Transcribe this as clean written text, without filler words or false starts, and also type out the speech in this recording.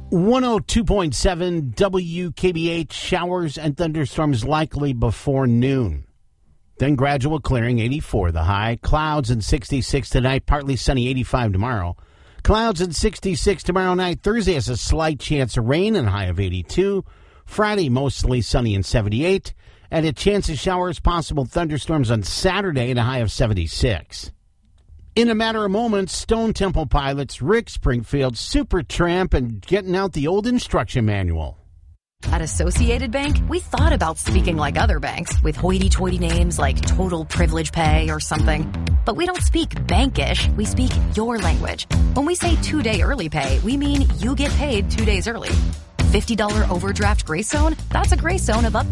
102.7 WKBH, showers and thunderstorms likely before noon. Then gradual clearing, 84 the high. Clouds and 66 tonight, partly sunny, 85 tomorrow. Clouds and 66 tomorrow night. Thursday has a slight chance of rain and a high of 82. Friday, mostly sunny and 78. And a chance of showers, possible thunderstorms on Saturday and a high of 76. In a matter of moments, Stone Temple Pilots, Rick Springfield, Supertramp, and getting out the old instruction manual. At Associated Bank, we thought about speaking like other banks with hoity-toity names like Total Privilege Pay or something. But we don't speak bankish, we speak your language. When we say 2-day early pay, we mean you get paid 2 days early. $50 overdraft grace zone? That's a grace zone of up